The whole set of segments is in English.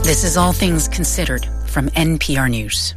This is All Things Considered from NPR News.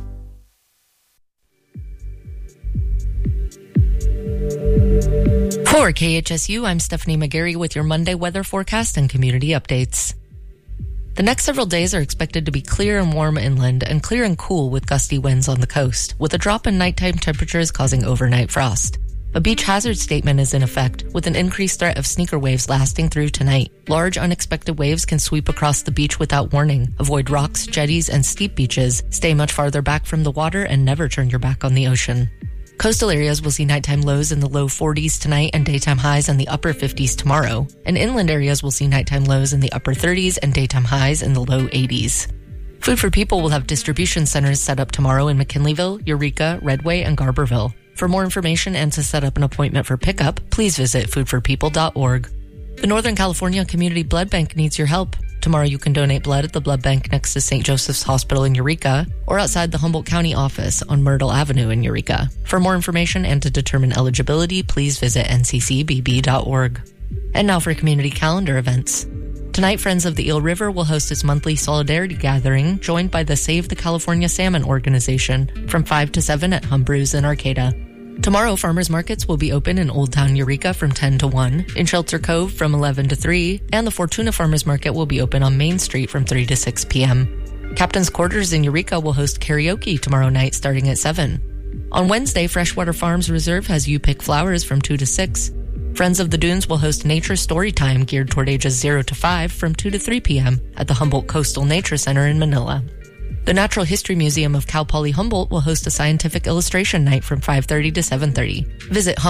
For KHSU, I'm Stephanie McGarry with your Monday weather forecast and community updates. The next several days are expected to be clear and warm inland and clear and cool with gusty winds on the coast, with a drop in nighttime temperatures causing overnight frost. A beach hazard statement is in effect, with an increased threat of sneaker waves lasting through tonight. Large, unexpected waves can sweep across the beach without warning. Avoid rocks, jetties, and steep beaches. Stay much farther back from the water and never turn your back on the ocean. Coastal areas will see nighttime lows in the low 40s tonight and daytime highs in the upper 50s tomorrow. And inland areas will see nighttime lows in the upper 30s and daytime highs in the low 80s. Food for People will have distribution centers set up tomorrow in McKinleyville, Eureka, Redway, and Garberville. For more information and to set up an appointment for pickup, please visit foodforpeople.org. The Northern California Community Blood Bank needs your help. Tomorrow you can donate blood at the blood bank next to St. Joseph's Hospital in Eureka or outside the Humboldt County office on Myrtle Avenue in Eureka. For more information and to determine eligibility, please visit nccbb.org. And now for community calendar events. Tonight, Friends of the Eel River will host its monthly solidarity gathering, joined by the Save the California Salmon organization from 5 to 7 at Humbrew's in Arcata. Tomorrow, farmers markets will be open in Old Town Eureka from 10 to 1, in Shelter Cove from 11 to 3, and the Fortuna Farmers Market will be open on Main Street from 3 to 6 p.m. Captain's Quarters in Eureka will host karaoke tomorrow night starting at 7. On Wednesday, Freshwater Farms Reserve has You Pick Flowers from 2 to 6. Friends of the Dunes will host Nature Storytime geared toward ages 0 to 5 from 2 to 3 p.m. at the Humboldt Coastal Nature Center in Manila. The Natural History Museum of Cal Poly Humboldt will host a scientific illustration night from 5:30 to 7:30. Visit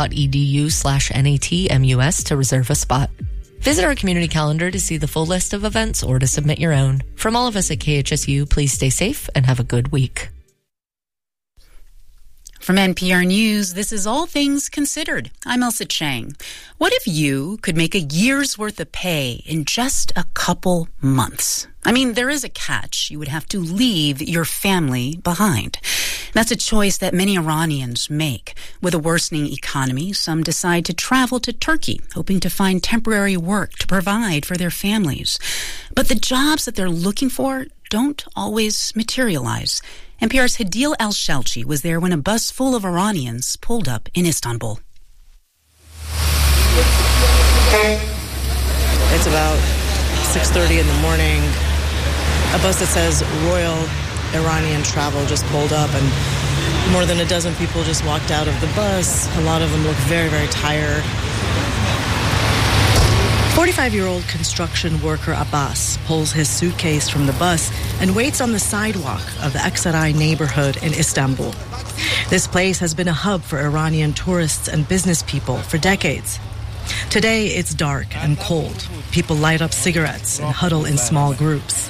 humboldt.edu/NATMUS to reserve a spot. Visit our community calendar to see the full list of events or to submit your own. From all of us at KHSU, please stay safe and have a good week. From NPR News, this is All Things Considered. I'm Elsa Chang. What if you could make a year's worth of pay in just a couple months? I mean, there is a catch. You would have to leave your family behind. That's a choice that many Iranians make. With a worsening economy, some decide to travel to Turkey, hoping to find temporary work to provide for their families. But the jobs that they're looking for don't always materialize. NPR's Hadil Al-Shalchi was there when a bus full of Iranians pulled up in Istanbul. It's about 6:30 in the morning. A bus that says Royal Iranian Travel just pulled up, and more than a dozen people just walked out of the bus. A lot of them look very, very tired. 45-year-old construction worker Abbas pulls his suitcase from the bus and waits on the sidewalk of the Aksaray neighborhood in Istanbul. This place has been a hub for Iranian tourists and business people for decades. Today, it's dark and cold. People light up cigarettes and huddle in small groups.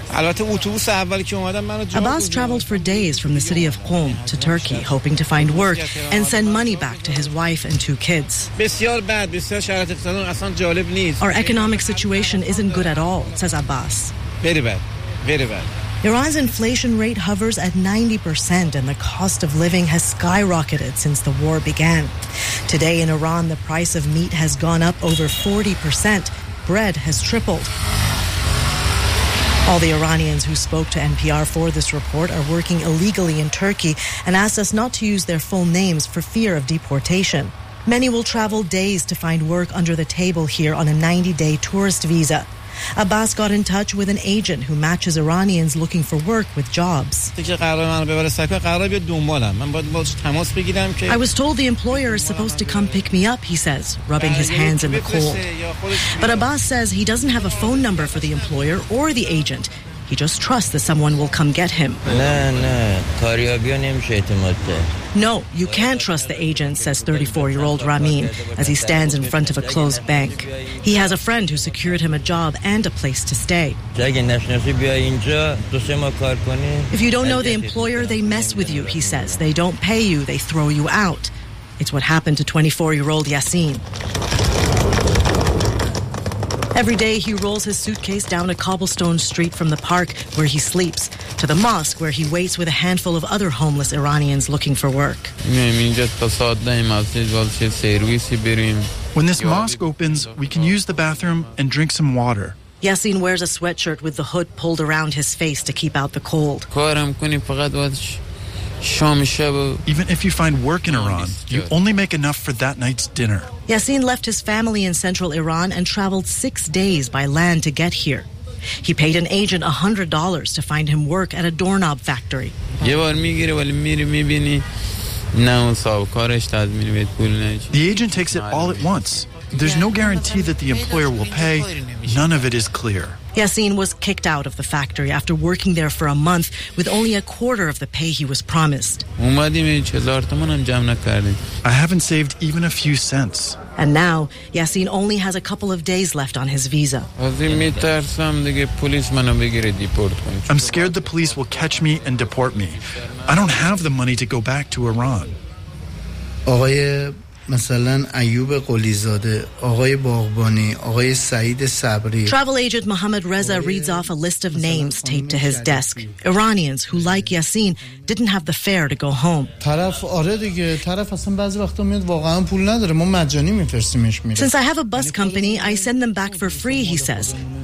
Abbas traveled for days from the city of Qom to Turkey, hoping to find work and send money back to his wife and 2 kids. Our economic situation isn't good at all, says Abbas. Very bad. Very bad. Iran's inflation rate hovers at 90%, and the cost of living has skyrocketed since the war began. Today in Iran, the price of meat has gone up over 40%. Bread has tripled. All the Iranians who spoke to NPR for this report are working illegally in Turkey and asked us not to use their full names for fear of deportation. Many will travel days to find work under the table here on a 90-day tourist visa. Abbas got in touch with an agent who matches Iranians looking for work with jobs. I was told the employer is supposed to come pick me up, he says, rubbing his hands in the cold. But Abbas says he doesn't have a phone number for the employer or the agent. He just trusts that someone will come get him. No, you can't trust the agent, says 34-year-old Ramin, as he stands in front of a closed bank. He has a friend who secured him a job and a place to stay. If you don't know the employer, they mess with you, he says. They don't pay you, they throw you out. It's what happened to 24-year-old Yasin. Every day he rolls his suitcase down a cobblestone street from the park where he sleeps to the mosque where he waits with a handful of other homeless Iranians looking for work. When this mosque opens, we can use the bathroom and drink some water. Yasin wears a sweatshirt with the hood pulled around his face to keep out the cold. Even if you find work in Iran, you only make enough for that night's dinner. Yasin left his family in central Iran and traveled 6 days by land to get here. He paid an agent $100 to find him work at a doorknob factory. The agent takes it all at once. There's no guarantee that the employer will pay. None of it is clear. Yasin was kicked out of the factory after working there for a month with only a quarter of the pay he was promised. I haven't saved even a few cents. And now, Yasin only has a couple of days left on his visa. I'm scared the police will catch me and deport me. I don't have the money to go back to Iran. مثلا ایوب قلیزاده، آقای باغبانی، آقای سعید صبری. Travel agent Mohammed Reza reads off a list of names taped to his desk. Iranians who, like Yasin, didn't have the fare to go home. طرف آره دیگه، طرف اصلا بعضی وقتا میاد واقعا پول نداره، ما مجانی میفرستیمش میره. Since I have a bus company, I send them back for free, he says.